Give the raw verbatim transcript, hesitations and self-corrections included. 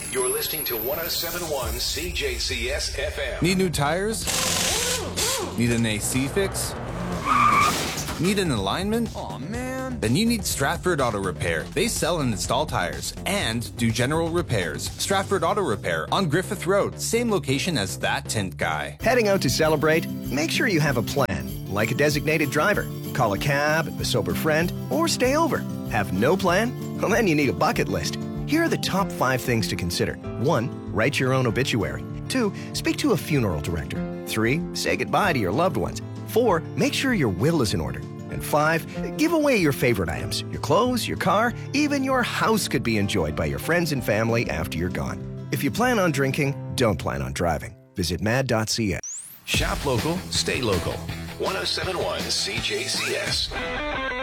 You're listening to one oh seven point one C J C S F M. Need new tires? Need an A C fix? Need an alignment? Aw, man. Then you need Stratford Auto Repair. They sell and install tires and do general repairs. Stratford Auto Repair on Griffith Road, same location as That Tint Guy. Heading out to celebrate? Make sure you have a plan, like a designated driver. Call a cab, a sober friend, or stay over. Have no plan? Well, then you need a bucket list. Here are the top five things to consider. One, write your own obituary. Two, speak to a funeral director. Three, say goodbye to your loved ones. Four, make sure your will is in order. And five, give away your favorite items. Your clothes, your car, even your house could be enjoyed by your friends and family after you're gone. If you plan on drinking, don't plan on driving. Visit mad dot c a. Shop local, stay local. one oh seven point one C J C S.